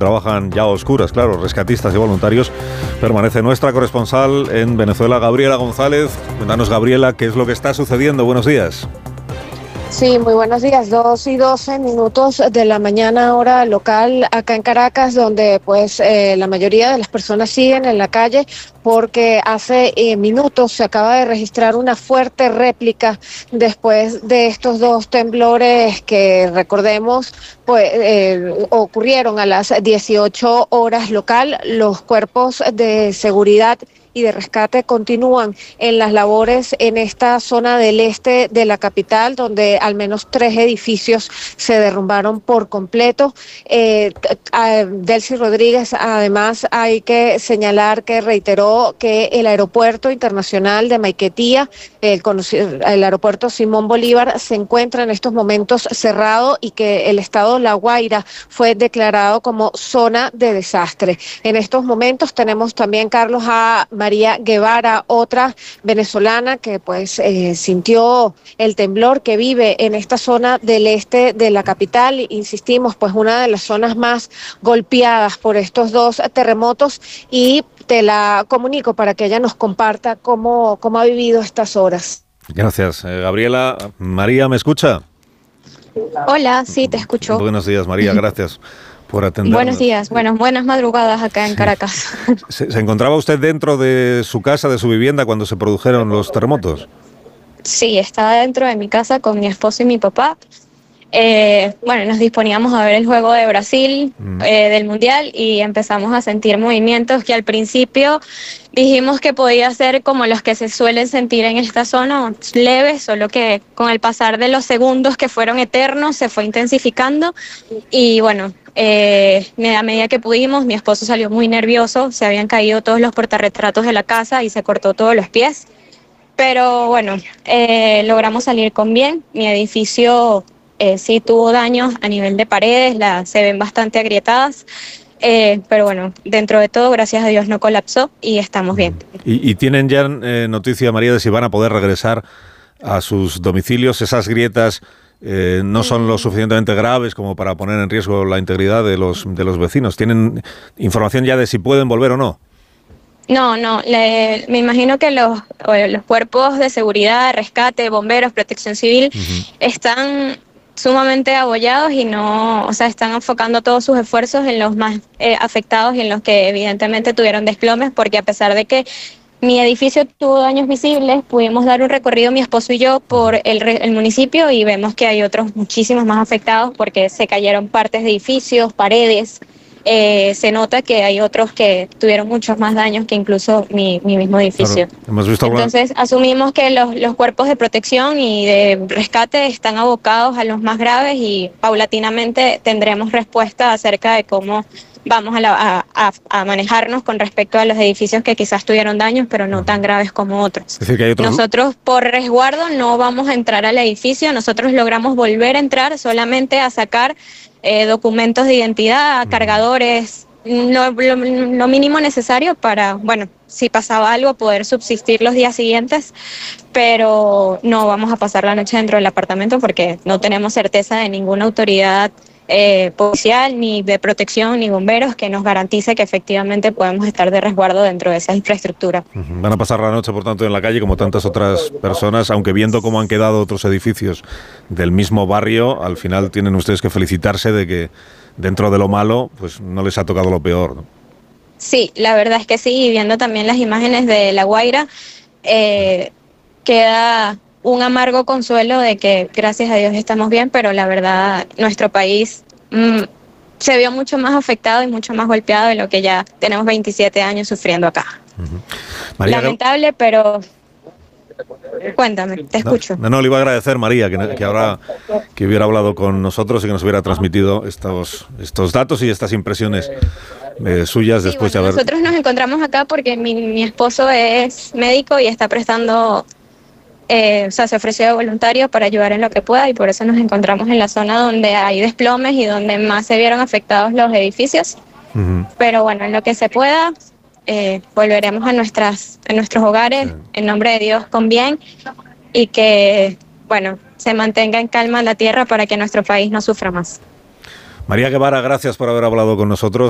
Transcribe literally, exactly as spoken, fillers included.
trabajan ya a oscuras, claro, rescatistas y voluntarios, permanece nuestra corresponsal en Venezuela, Gabriela González. Cuéntanos, Gabriela, ¿qué es lo que está sucediendo? Buenos días. Sí, muy buenos días. Dos y doce minutos de la mañana, hora local, acá en Caracas, donde pues eh, la mayoría de las personas siguen en la calle porque hace eh, minutos se acaba de registrar una fuerte réplica después de estos dos temblores que, recordemos, pues eh, ocurrieron a las dieciocho horas local. Los cuerpos de seguridad y de rescate continúan en las labores en esta zona del este de la capital, donde al menos tres edificios se derrumbaron por completo. Eh, Delcy Rodríguez, además, hay que señalar que reiteró que el aeropuerto internacional de Maiquetía, el, el aeropuerto Simón Bolívar, se encuentra en estos momentos cerrado y que el estado La Guaira fue declarado como zona de desastre. En estos momentos tenemos también, Carlos, a María Guevara, otra venezolana que pues eh, sintió el temblor, que vive en esta zona del este de la capital. Insistimos, pues una de las zonas más golpeadas por estos dos terremotos, y te la comunico para que ella nos comparta cómo, cómo ha vivido estas horas. Gracias, eh, Gabriela. María, ¿me escucha? Hola, sí, te escucho. Buenos días, María, gracias por atendernos. Buenos días, bueno, buenas madrugadas acá en Caracas. ¿Se, ¿Se encontraba usted dentro de su casa, de su vivienda, cuando se produjeron los terremotos? Sí, estaba dentro de mi casa con mi esposo y mi papá. Eh, bueno, nos disponíamos a ver el juego de Brasil, mm. eh, del Mundial, y empezamos a sentir movimientos que al principio dijimos que podía ser como los que se suelen sentir en esta zona, leves, solo que con el pasar de los segundos, que fueron eternos, se fue intensificando. Y bueno, eh, a medida que pudimos, mi esposo salió muy nervioso, se habían caído todos los portarretratos de la casa y se cortó todos los pies. Pero bueno, eh, logramos salir con bien. Mi edificio Eh, sí tuvo daños a nivel de paredes, la, se ven bastante agrietadas, eh, pero bueno, dentro de todo, gracias a Dios, no colapsó y estamos bien. ¿Y, y tienen ya eh, noticia, María, de si van a poder regresar a sus domicilios? ¿Esas grietas eh, no son lo suficientemente graves como para poner en riesgo la integridad de los, de los vecinos? ¿Tienen información ya de si pueden volver o no? No, no, le, me imagino que los, los cuerpos de seguridad, rescate, bomberos, protección civil, uh-huh. están sumamente abollados y no, o sea, están enfocando todos sus esfuerzos en los más eh, afectados y en los que evidentemente tuvieron desplomes, porque a pesar de que mi edificio tuvo daños visibles, pudimos dar un recorrido, mi esposo y yo, por el, el municipio, y vemos que hay otros muchísimos más afectados porque se cayeron partes de edificios, paredes. Eh, se nota que hay otros que tuvieron muchos más daños que incluso mi, mi mismo edificio. Claro, hemos visto Entonces alguna... asumimos que los, los cuerpos de protección y de rescate están abocados a los más graves, y paulatinamente tendremos respuesta acerca de cómo vamos a, la, a, a manejarnos con respecto a los edificios que quizás tuvieron daños, pero no tan graves como otros. Es decir, que hay otros... Nosotros, por resguardo, no vamos a entrar al edificio. Nosotros logramos volver a entrar solamente a sacar eh, documentos de identidad, cargadores, lo, lo, lo mínimo necesario para, bueno, si pasaba algo, poder subsistir los días siguientes, pero no vamos a pasar la noche dentro del apartamento porque no tenemos certeza de ninguna autoridad Eh, policial, ni de protección, ni bomberos que nos garantice que efectivamente podemos estar de resguardo dentro de esa infraestructura. Van a pasar la noche, por tanto, en la calle como tantas otras personas, aunque viendo cómo han quedado otros edificios del mismo barrio, al final tienen ustedes que felicitarse de que dentro de lo malo, pues no les ha tocado lo peor, ¿no? Sí, la verdad es que sí, y viendo también las imágenes de La Guaira, eh, queda un amargo consuelo de que gracias a Dios estamos bien, pero la verdad nuestro país mmm, se vio mucho más afectado y mucho más golpeado de lo que ya tenemos veintisiete años sufriendo acá. Uh-huh. María, lamentable, pero cuéntame, te escucho. No, no, le iba a agradecer, María, que, que ahora que hubiera hablado con nosotros y que nos hubiera transmitido estos, estos datos y estas impresiones eh, suyas sí, después bueno, de haber... Nosotros nos encontramos acá porque mi, mi esposo es médico y está prestando... Eh, o sea, se ofreció de voluntario para ayudar en lo que pueda, y por eso nos encontramos en la zona donde hay desplomes y donde más se vieron afectados los edificios. Uh-huh. Pero bueno, en lo que se pueda, eh, volveremos a nuestras a nuestros hogares, sí. En nombre de Dios, con bien, y que, bueno, se mantenga en calma la tierra para que nuestro país no sufra más. María Guevara, gracias por haber hablado con nosotros.